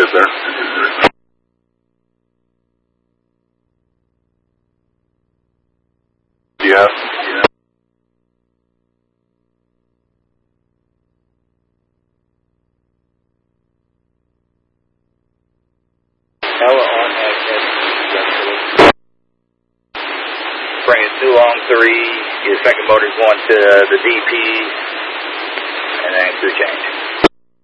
sir. Yeah. Tower on access. Bring it 2 on 3. Your second motor's going to the DP. And then 2 change.